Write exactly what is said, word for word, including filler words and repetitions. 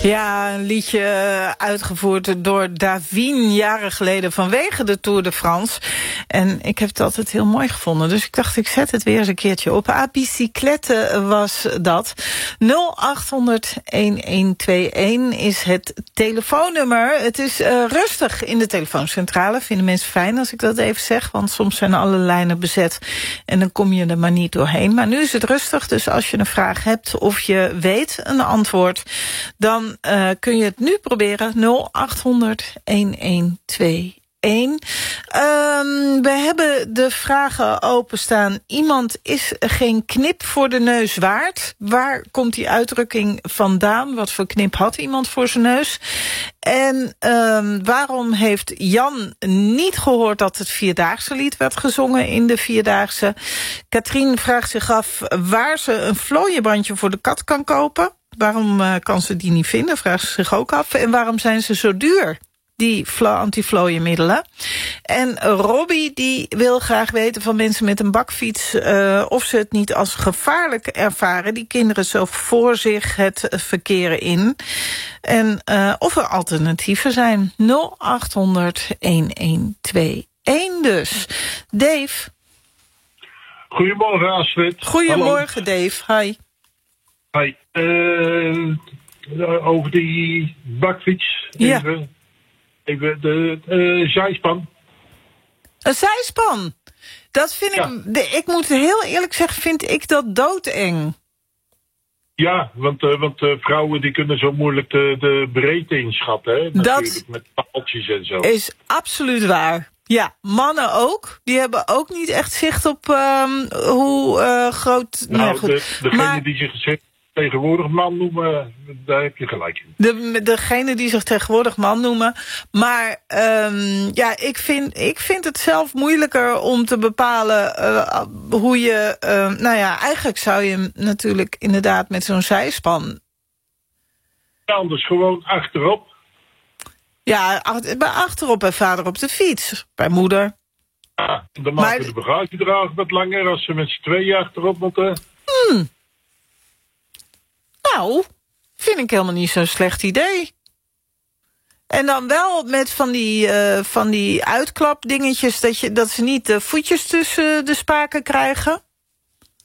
Ja, een liedje uitgevoerd door Davine jaren geleden vanwege de Tour de France. En ik heb het altijd heel mooi gevonden. Dus ik dacht, ik zet het weer eens een keertje op. A Bicyclette was dat. nul acht honderd een twee een is het telefoonnummer. Het is uh, rustig in de telefooncentrale. Vinden mensen fijn als ik dat even zeg. Want soms zijn alle lijnen bezet en dan kom je er maar niet doorheen. Maar nu is het rustig, dus als je een vraag hebt of je weet een antwoord, dan uh, kun je het nu proberen. nul acht honderd een twee een. Um, we hebben de vragen openstaan. Iemand is geen knip voor de neus waard. Waar komt die uitdrukking vandaan? Wat voor knip had iemand voor zijn neus? En um, waarom heeft Jan niet gehoord dat het Vierdaagse lied werd gezongen in de Vierdaagse? Katrien vraagt zich af waar ze een vlooienbandje voor de kat kan kopen. Waarom uh, kan ze die niet vinden, vraagt ze zich ook af. En waarom zijn ze zo duur, die antiflooienmiddelen? En Robbie die wil graag weten van mensen met een bakfiets uh, of ze het niet als gevaarlijk ervaren, die kinderen zo voor zich het verkeer in. En uh, of er alternatieven zijn. nul acht honderd een twee een dus. Dave. Goedemorgen, Astrid. Goedemorgen, Hallo. Dave. Hi. Hi. Uh, over die bakfiets. Ja. Even, even de uh, zijspan. Een zijspan? Dat vind ja. ik... De, ik moet heel eerlijk zeggen, vind ik dat doodeng. Ja, want, uh, want uh, vrouwen die kunnen zo moeilijk de, de breedte inschatten. Hè? Natuurlijk, dat met paaltjes en zo. Is absoluut waar. Ja, mannen ook. Die hebben ook niet echt zicht op um, hoe uh, groot... Nou, nee, goed. de, degene maar, die zich tegenwoordig man noemen, daar heb je gelijk in. De, degene die zich tegenwoordig man noemen. Maar um, ja, ik vind, ik vind het zelf moeilijker om te bepalen uh, hoe je... Uh, nou ja, eigenlijk zou je natuurlijk inderdaad met zo'n zijspan... Ja, anders gewoon achterop. Ja, bij achterop bij vader op de fiets. Bij moeder. Ja, dan maken maar, de bagagedrager wat langer als ze met z'n tweeën achterop moeten. Hmm. Nou, vind ik helemaal niet zo'n slecht idee. En dan wel met van die, uh, van die uitklapdingetjes, dat, je, dat ze niet de voetjes tussen de spaken krijgen.